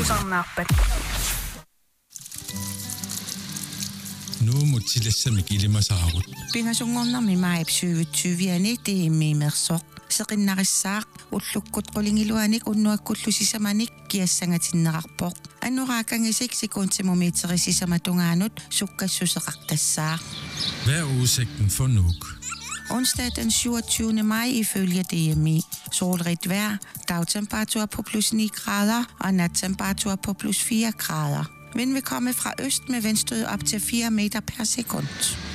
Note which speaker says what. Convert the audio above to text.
Speaker 1: Tusarnaarpat.
Speaker 2: Nu mutilassami ilimasaarut.
Speaker 3: Pingasungornarmi maip 2020 tiimmiimersoq seqinnaqissaaq ullukkut qulingiluanik unnuakkullusisamanik kiassangatinneqarpoq annorakangisik sekuntimumiiterisisamatugaanut sukkassuseqartassaaq.
Speaker 2: Hvad er udsigten for Nuuk?
Speaker 3: Onsdag den 27. maj ifølge DMI. Solrigt vejr, dagtemperatur på plus 9 grader og nattemperatur på plus 4 grader. Vind vil komme fra øst med vindstød op til 4 meter per sekund.